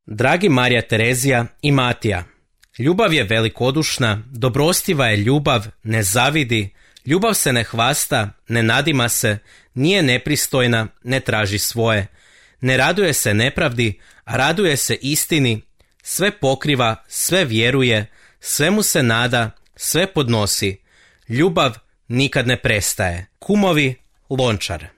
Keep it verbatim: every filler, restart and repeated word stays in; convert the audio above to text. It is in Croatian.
Dragi Marija Terezija i Matija, ljubav je velikodušna, dobrostiva je ljubav, ne zavidi, ljubav se ne hvasta, ne nadima se, nije nepristojna, ne traži svoje, ne raduje se nepravdi, a raduje se istini, sve pokriva, sve vjeruje, svemu se nada, sve podnosi. Ljubav nikad ne prestaje. Kumovi, Lončar.